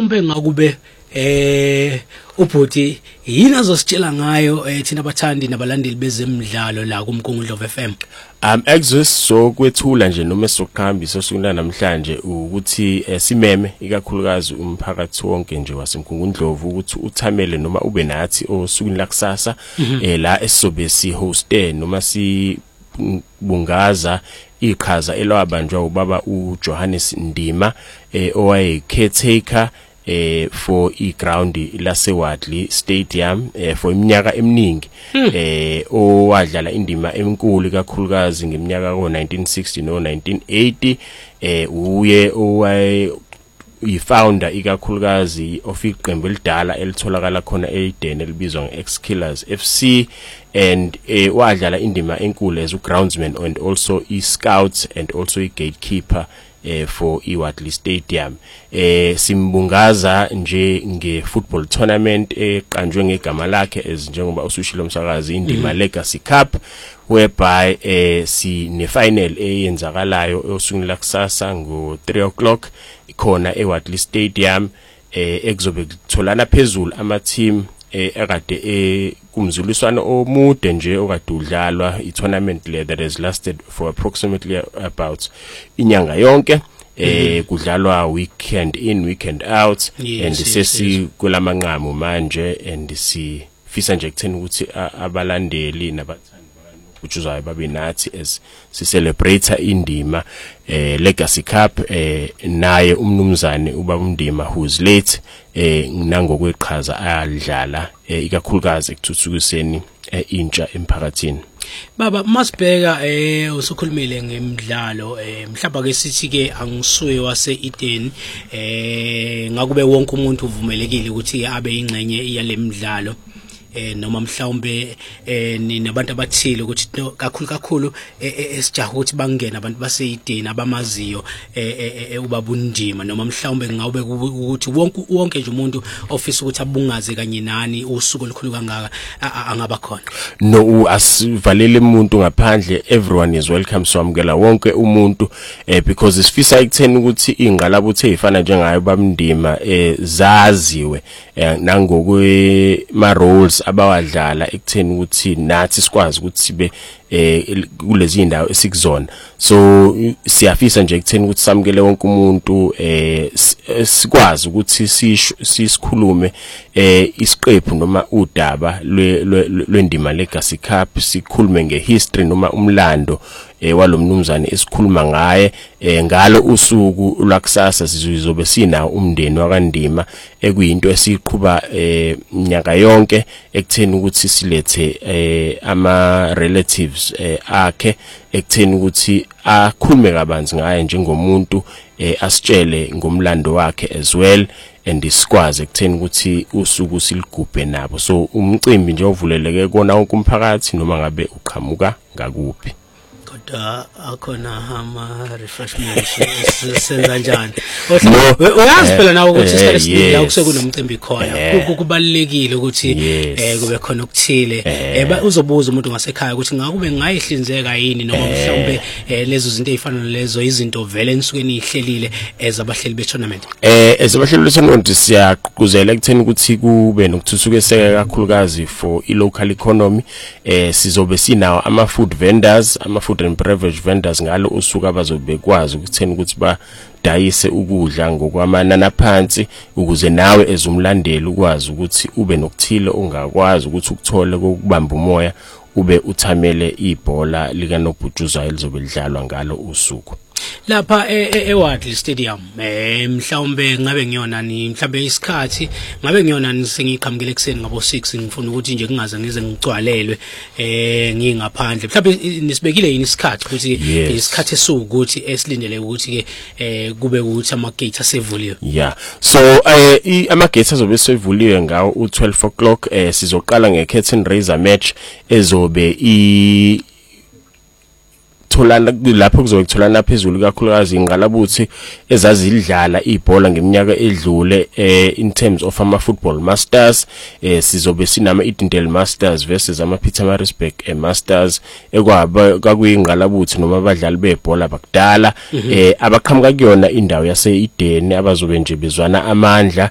mhlawumbe ngakube ubhuti yini azositshela ngayo thina abathandi nabalandeli bezemidlalo la kuMkungundlovu FM. Exodus so kwethula nje noma sokuhambisa sokuna namhlanje ukuthi simeme ikakhulukazi umphakathi wonke nje waseMkungundlovu ukuthi uthamele noma ube nathi osukwini lakusasa la esizobe sihoste noma sibungaza iqhaza elabanjwa ubaba uJohannes Ndima owaye caretaker for iground laseWadley Stadium for iminyaka eminingi owadlala indima enkulu kakhulukazi ngeminyaka ko1960 no 1980 uye owaye i-founder ikakhulukazi of iqembu elidala elitholakala khona eEden elibizwa nge-Ex-Killers FC and wadlala indima enkulu as groundsman and also i-scouts and also i-gatekeeper for iWadley Stadium. Simbungaza nje nge-football tournament eqanjwe ngegama lakhe as njengoba usushilo umsakazi indima Legacy Cup whereby sine final eyenzakalayo osukwini lakusasa ngo 3 o'clock khona eWadley Stadium ekuzobe kutholana phezulu ama team ekade kumzuliswano omude nje okade udlalwa i-tournament le that has lasted for approximately about inyanga yonke kudlalwa weekend in weekend out and sesi kulamanqamu manje and sifisa nje kuthena ukuthi abalandeli nabathandi ujuzayo babe nathi as si celebrate indima Legacy Cup naye umnumzane ubaba Ndima who's late nangokweqhaza ayadlala ikakhulukazi ekuthuthukiseni intsha emphakathini. Baba masibheka usukhulumile ngemidlalo mhlawumbe ke sithi ke angisuye waseEden ngakube wonke umuntu uvumelekile ukuthi abe ingxenye yalemidlalo noma mhlawumbe ninabantu abathile ukuthi kakhulu esijaha ukuthi bangena abantu baseEden abamaziyo ubaba Ndima noma mhlawumbe ngawube ukuthi wonke nje umuntu ofisa ukuthi abungaze kanye nani usuku olukhulu kangaka angaba khona. No asivalele umuntu ngaphandle, everyone is welcome swamukela wonke umuntu because isifisa ekutheni ukuthi ingqalabuthe ezifana njengayo ubaba Ndima zaziwe nangokwe ma roles abawadlala ekutheni ukuthi nathi sikwazi ukuthi sibe kulezi indawo esikuzona. So siyafisa nje ekutheni ukuthi samukele wonke umuntu sikwazi ukuthi sisikhulume isiqephu noma udaba lwendima Legacy Cup, sikhulume ngehistory noma umlando walomnumzane esikhuluma ngaye ngalo usuku lwakusasa sizobe sinawo umndeni wakaNdima ekuyinto esiqhuba nyaka yonke ekutheni ukuthi silethe ama relatives akhe ekutheni ukuthi akhulume kabanzi ngaye njengomuntu asitshele ngomlando wakhe as well and isikwazi ekutheni ukuthi usuku siligubhe nabo. So umcimbi nje ovuleleke kona wonke umphakathi noma ngabe uqhamuka ngakuphi. Akhona ama refreshments senza njani uyazi phela nawe ukuthi isikhathi esiningi la kusekunomcimbi khona kubalekile ukuthi kube khona okuthile uzobuza umuntu ngasekhaya ukuthi ngakube ngayihlinzeka yini noma mhlawumbe lezo zinto ezifana lezo izinto vele enisuke nihlelile ezabahleli be-tournament. Ezabahleli be-tournament siyaqhuzela ekutheni ukuthi kube nokuthuthukiseka kakhulukazi for i-local economy. Sizobe sinawo ama-food vendors, ama-food and beverage vendors ngalo usuku abazobe kwazi ukuthena ukuthi badayise ukudla ngokwamanani aphansi ukuze nawe ezumlandeli ukwazi ukuthi ube nokuthile ongakwazi ukuthi ukuthole kokubamba umoya ube uthamele ibhola lika nobhujuzayo lizobe lidlalwa ngalo usuku lapha eWadley Stadium. Mhlawumbe ngabe ngiyona ni mhlawumbe isikhathi ngabe ngiyona nisengiqhamukele ekseni ngabo 6 ngifuna ukuthi nje kungaze ngize ngicwalelwe ngingaphandle mhlawumbe nisibekile yini isikhathi ukuthi isikhathi esukuthi esilindele ukuthi ke kube ukuthi ama gates asevuliwe. Yeah, so ama gates azobe sevuliwe ngawo u12 o'clock. Sizoqala ngecurtain raiser match ezobe tholana lapho kuzobe kutholana phezulu kakhulukazi ingqalabuthi ezazidlala ibhola ngeminyaka edlule in terms of ama football masters. Sizobe sinama Edendale Masters versus ama Pietermaritzburg Masters ekwaba kakuyingqalabuthi noma abadlali bebhola bakudala abaqhamuka kuyona indawo yase Eden abazobe nje bezwana amandla